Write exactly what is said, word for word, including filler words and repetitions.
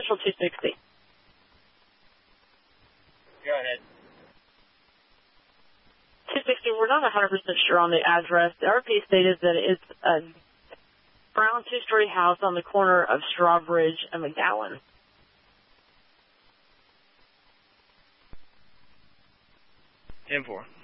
Central two sixty. Go ahead. two sixty, we're not one hundred percent sure on the address. The R P stated that it's a brown two-story house on the corner of Strawbridge and McGowan. ten four.